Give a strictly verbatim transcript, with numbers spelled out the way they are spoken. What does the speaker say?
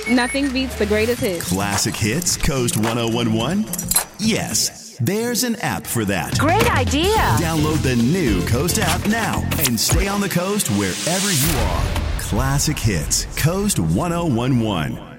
Nothing beats the greatest hits. Classic Hits Coast ten eleven? Yes, there's an app for that. Great idea. Download the new Coast app now and stay on the coast wherever you are. Classic Hits Coast ten eleven.